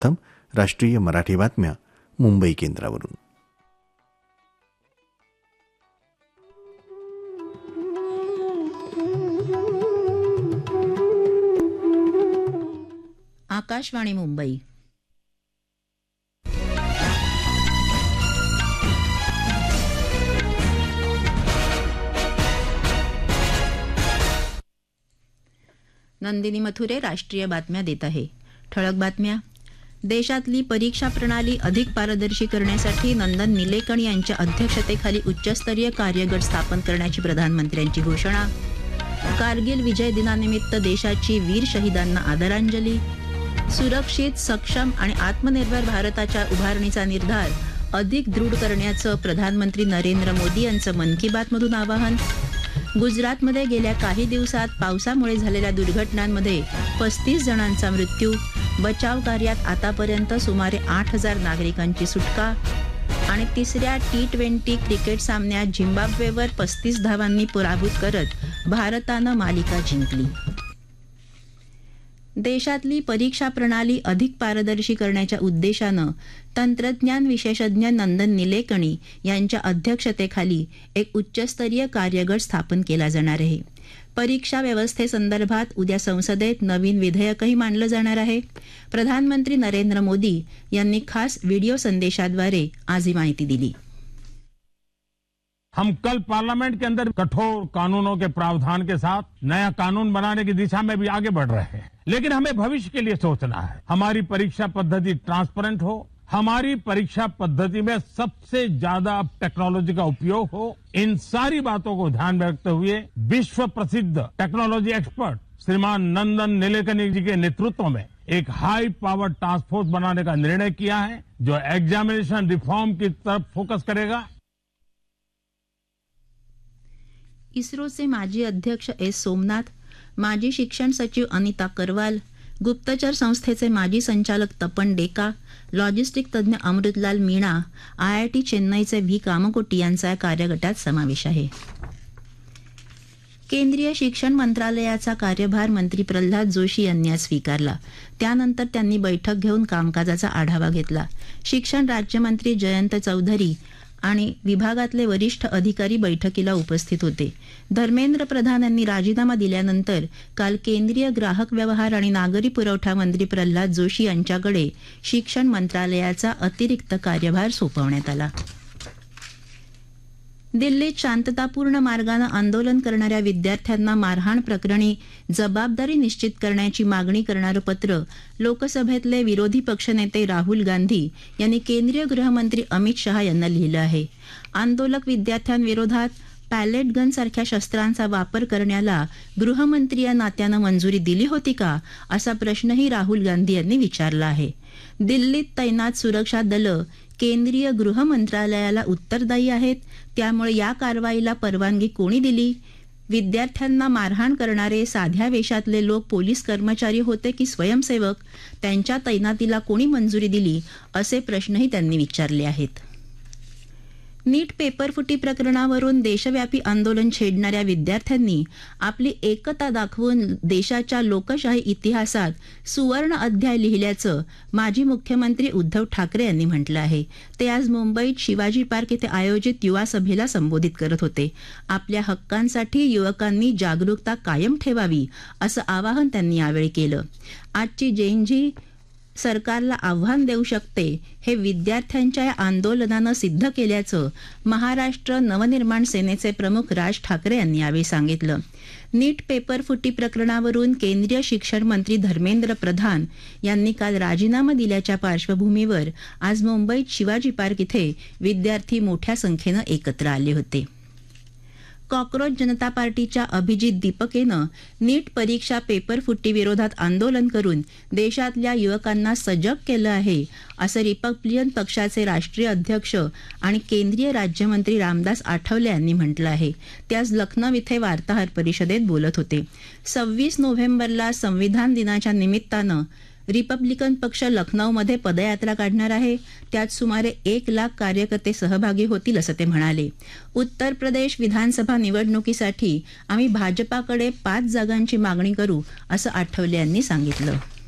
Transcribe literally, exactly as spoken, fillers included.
प्रथम राष्ट्रीय मराठी बातम्या मुंबई केंद्रावरून. आकाशवाणी मुंबई. नंदिनी मथुरे राष्ट्रीय बातम्या देत आहे. ठळक बातम्या. देशातली परीक्षा प्रणाली अधिक पारदर्शी करण्यासाठी नंदन निलेकण यांच्या अध्यक्षतेखाली उच्चस्तरीय कार्यगट स्थापन करण्याची प्रधानमंत्र्यांची घोषणा. कारगिल विजय दिनानिमित्त देशाची वीर शहीदांना आदरांजली. सुरक्षित, सक्षम आणि आत्मनिर्भर भारताच्या उभारणीचा निर्धार अधिक दृढ करण्याचं प्रधानमंत्री नरेंद्र मोदी यांचं मन की बात मधून आवाहन. गुजरातमध्ये गेल्या काही दिवसात पावसामुळे झालेल्या दुर्घटनांमध्ये पस्तीस जणांचा मृत्यू. बचाव कार्यात आतापर्यंत सुमारे आठ हजार नागरिकांची सुटका. आणि तिसऱ्या टी ट्वेंटी क्रिकेट सामन्यात झिम्बाब्वेवर पस्तीस धावांनी पराभूत करत भारतानं मालिका जिंकली. देशातली परीक्षा प्रणाली अधिक पारदर्शी करण्याच्या उद्देशानं तंत्रज्ञान विशेषज्ञ नंदन निलेकणी यांच्या अध्यक्षतेखाली एक उच्चस्तरीय कार्यगट स्थापन केला जाणार आहे. परीक्षा व्यवस्थेसंदर्भात उद्या संसदेत नवीन विधेयकही मांडलं जाणार आहे. प्रधानमंत्री नरेंद्र मोदी यांनी खास व्हिडिओ संदेशाद्वारे आज ही माहिती दिली. हम कल पार्लियामेंट के अंदर कठोर कानूनों के प्रावधान के साथ नया कानून बनाने की दिशा में भी आगे बढ़ रहे हैं, लेकिन हमें भविष्य के लिए सोचना है. हमारी परीक्षा पद्धति ट्रांसपेरेंट हो, हमारी परीक्षा पद्धति में सबसे ज्यादा टेक्नोलॉजी का उपयोग हो. इन सारी बातों को ध्यान में रखते हुए विश्व प्रसिद्ध टेक्नोलॉजी एक्सपर्ट श्रीमान नंदन निलेकनी जी के नेतृत्व में एक हाई पावर टास्क फोर्स बनाने का निर्णय किया है, जो एग्जामिनेशन रिफॉर्म की तरफ फोकस करेगा. इस्रोचे माजी अध्यक्ष एस सोमनाथ, माजी शिक्षण सचिव अनिता करवाल, गुप्तचर संस्थेचे माजी संचालक तपन डेका, लॉजिस्टिक तज्ज्ञ अमृतलाल मीणा, आयआयटी चेन्नईचे व्ही कामकोटी यांचा या कार्यगटात समावेश आहे. केंद्रीय शिक्षण मंत्रालयाचा कार्यभार मंत्री प्रल्हाद जोशी यांनी आज स्वीकारला. त्यानंतर त्यांनी बैठक घेऊन कामकाजाचा आढावा घेतला. शिक्षण राज्यमंत्री जयंत चौधरी आणि विभागातले वरिष्ठ अधिकारी बैठकीला उपस्थित होते. धर्मेंद्र प्रधान यांनी राजीनामा दिल्यानंतर काल केंद्रीय ग्राहक व्यवहार आणि नागरी पुरवठा मंत्री प्रल्हाद जोशी यांच्याकडे शिक्षण मंत्रालयाचा अतिरिक्त कार्यभार सोपवण्यात आला. दिल्लीत शांततापूर्ण मार्गानं आंदोलन करणाऱ्या विद्यार्थ्यांना मारहाण प्रकरणी जबाबदारी निश्चित करण्याची मागणी करणारं पत्र लोकसभेतले विरोधी पक्षनेते राहुल गांधी यांनी केंद्रीय गृहमंत्री अमित शहा यांना लिहिलं आहे. आंदोलक विद्यार्थ्यांविरोधात पॅलेट गन सारख्या शस्त्रांचा वापर करण्याला गृहमंत्री या नात्यानं मंजुरी दिली होती का, असा प्रश्नही राहुल गांधी यांनी विचारला आहे. दिल्लीत तैनात सुरक्षा दलं केंद्रीय गृह मंत्रालयाला उत्तरदायी आहेत, त्यामुळे या कारवाईला परवानगी कोणी दिली? विद्यार्थ्यांना मारहाण करणारे साध्या वेशातले लोक पोलीस कर्मचारी होते की स्वयंसेवक? त्यांच्या तैनातीला कोणी मंजुरी दिली? असे प्रश्नही त्यांनी विचारले आहेत. नीट पेपरफुटी प्रकरणावरून देशव्यापी आंदोलन छेडणाऱ्या विद्यार्थ्यांनी आपली एकता दाखवून देशाच्या लोकशाही इतिहासात सुवर्ण अध्याय लिहिल्याचं माजी मुख्यमंत्री उद्धव ठाकरे यांनी म्हटलं आहे. ते आज मुंबईत शिवाजी पार्क येथे आयोजित युवा सभेला संबोधित करत होते. आपल्या हक्कांसाठी युवकांनी जागरूकता कायम ठेवावी, असं आवाहन त्यांनी यावेळी केलं. आजची जेनझी सरकारला आव्हान देऊ शकते, हे विद्यार्थ्यांच्या या आंदोलनानं सिद्ध केल्याचं महाराष्ट्र नवनिर्माण सेनेचे प्रमुख राज ठाकरे यांनी यावेळी सांगितलं. नीट पेपर फुटी प्रकरणावरून केंद्रीय शिक्षण मंत्री धर्मेंद्र प्रधान यांनी काल राजीनामा दिल्याच्या पार्श्वभूमीवर आज मुंबईत शिवाजी पार्क इथे विद्यार्थी मोठ्या संख्येनं एकत्र आले होते. कॉक्रोच जनता पार्टीच्या अभिजित दीपकेनं नीट परीक्षा पेपरफुटी विरोधात आंदोलन करून देशातल्या युवकांना सजग केलं आहे, असं रिपब्लिकन पक्षाचे राष्ट्रीय अध्यक्ष आणि केंद्रीय राज्यमंत्री रामदास आठवले यांनी म्हटलं आहे. ते आज लखनौ इथे वार्ताहर परिषदेत बोलत होते. सव्वीस नोव्हेंबरला संविधान दिनाच्या निमित्तानं रिपब्लिकन पक्ष लखनौमध्ये पदयात्रा काढणार आहे. त्यात सुमारे एक लाख कार्यकर्ते सहभागी होतील, असं ते म्हणाले. उत्तर प्रदेश विधानसभा निवडणुकीसाठी आम्ही भाजपाकडे पाच जागांची मागणी करू, असं आठवले यांनी सांगितलं.